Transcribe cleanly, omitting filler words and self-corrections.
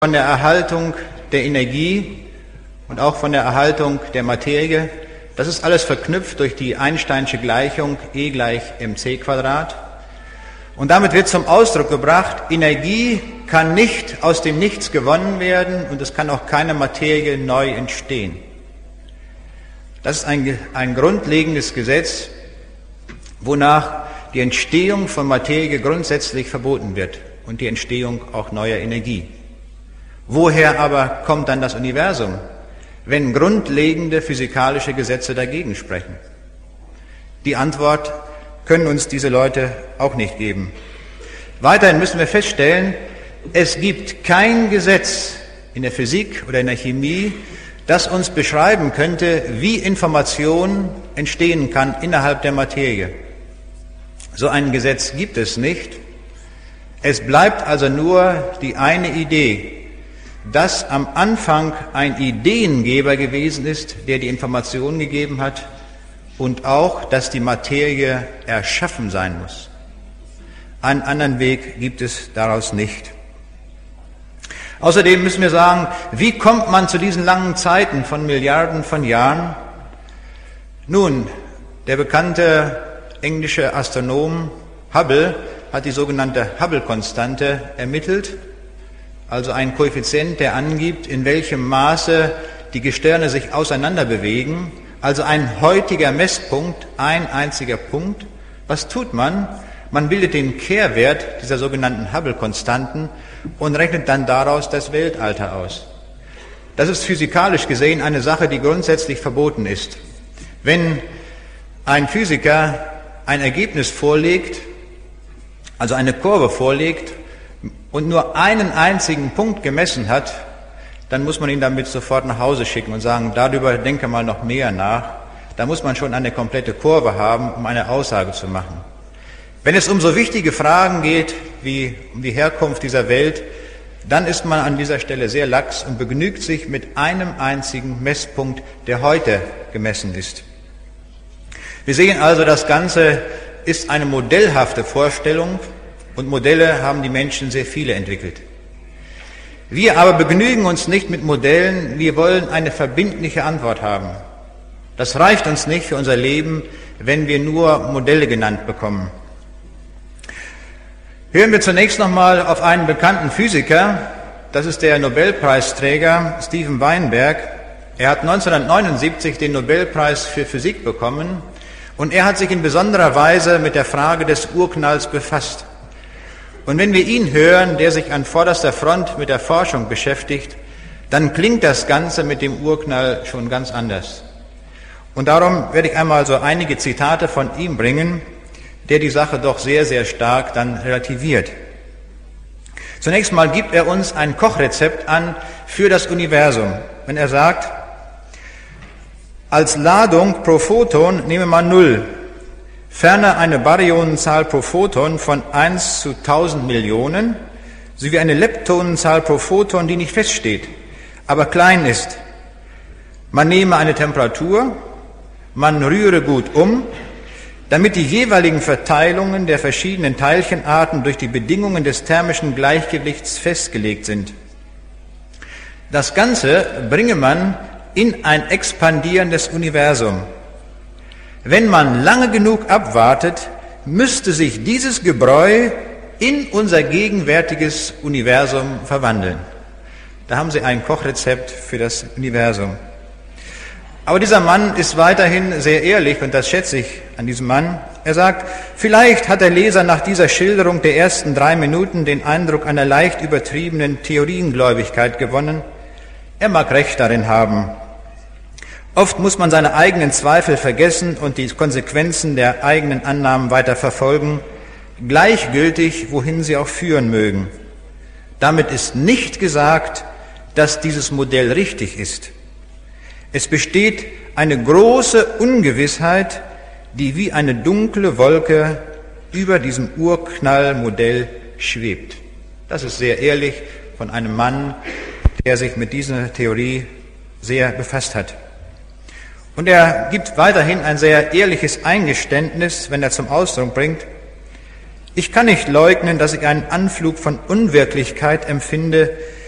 von der Erhaltung der Energie und auch von der Erhaltung der Materie. Das ist alles verknüpft durch die Einsteinsche Gleichung E gleich mc². Und damit wird zum Ausdruck gebracht, Energie kann nicht aus dem Nichts gewonnen werden und es kann auch keine Materie neu entstehen. Das ist ein grundlegendes Gesetz, wonach die Entstehung von Materie grundsätzlich verboten wird und die Entstehung auch neuer Energie. Woher aber kommt dann das Universum, wenn grundlegende physikalische Gesetze dagegen sprechen? Die Antwort können uns diese Leute auch nicht geben. Weiterhin müssen wir feststellen, es gibt kein Gesetz in der Physik oder in der Chemie, das uns beschreiben könnte, wie Information entstehen kann innerhalb der Materie. So ein Gesetz gibt es nicht. Es bleibt also nur die eine Idee, dass am Anfang ein Ideengeber gewesen ist, der die Information gegeben hat, und auch, dass die Materie erschaffen sein muss. Einen anderen Weg gibt es daraus nicht. Außerdem müssen wir sagen, wie kommt man zu diesen langen Zeiten von Milliarden von Jahren? Nun, der bekannte englische Astronom Hubble hat die sogenannte Hubble-Konstante ermittelt, also ein Koeffizient, der angibt, in welchem Maße die Gestirne sich auseinander bewegen, also ein heutiger Messpunkt, ein einziger Punkt. Was tut man? Man bildet den Kehrwert dieser sogenannten Hubble-Konstanten und rechnet dann daraus das Weltalter aus. Das ist physikalisch gesehen eine Sache, die grundsätzlich verboten ist. Wenn ein Physiker ein Ergebnis vorlegt, also eine Kurve vorlegt, und nur einen einzigen Punkt gemessen hat, dann muss man ihn damit sofort nach Hause schicken und sagen, darüber denke mal noch mehr nach. Da muss man schon eine komplette Kurve haben, um eine Aussage zu machen. Wenn es um so wichtige Fragen geht, wie um die Herkunft dieser Welt, dann ist man an dieser Stelle sehr lax und begnügt sich mit einem einzigen Messpunkt, der heute gemessen ist. Wir sehen also, das Ganze ist eine modellhafte Vorstellung, und Modelle haben die Menschen sehr viele entwickelt. Wir aber begnügen uns nicht mit Modellen, wir wollen eine verbindliche Antwort haben. Das reicht uns nicht für unser Leben, wenn wir nur Modelle genannt bekommen. Hören wir zunächst nochmal auf einen bekannten Physiker, das ist der Nobelpreisträger Steven Weinberg. Er hat 1979 den Nobelpreis für Physik bekommen und er hat sich in besonderer Weise mit der Frage des Urknalls befasst. Und wenn wir ihn hören, der sich an vorderster Front mit der Forschung beschäftigt, dann klingt das Ganze mit dem Urknall schon ganz anders. Und darum werde ich einmal so einige Zitate von ihm bringen, der die Sache doch sehr, sehr stark dann relativiert. Zunächst mal gibt er uns ein Kochrezept an für das Universum. Wenn er sagt, als Ladung pro Photon nehme man 0. Ferner eine Baryonenzahl pro Photon von 1 zu 1000 Millionen, sowie eine Leptonenzahl pro Photon, die nicht feststeht, aber klein ist. Man nehme eine Temperatur, man rühre gut um, damit die jeweiligen Verteilungen der verschiedenen Teilchenarten durch die Bedingungen des thermischen Gleichgewichts festgelegt sind. Das Ganze bringe man in ein expandierendes Universum. Wenn man lange genug abwartet, müsste sich dieses Gebräu in unser gegenwärtiges Universum verwandeln. Da haben Sie ein Kochrezept für das Universum. Aber dieser Mann ist weiterhin sehr ehrlich und das schätze ich an diesem Mann. Er sagt, vielleicht hat der Leser nach dieser Schilderung der ersten 3 Minuten den Eindruck einer leicht übertriebenen Theoriengläubigkeit gewonnen. Er mag recht darin haben. Oft muss man seine eigenen Zweifel vergessen und die Konsequenzen der eigenen Annahmen weiter verfolgen, gleichgültig, wohin sie auch führen mögen. Damit ist nicht gesagt, dass dieses Modell richtig ist. Es besteht eine große Ungewissheit, die wie eine dunkle Wolke über diesem Urknallmodell schwebt. Das ist sehr ehrlich von einem Mann, der sich mit dieser Theorie sehr befasst hat. Und er gibt weiterhin ein sehr ehrliches Eingeständnis, wenn er zum Ausdruck bringt, Ich kann nicht leugnen, dass ich einen Anflug von Unwirklichkeit empfinde,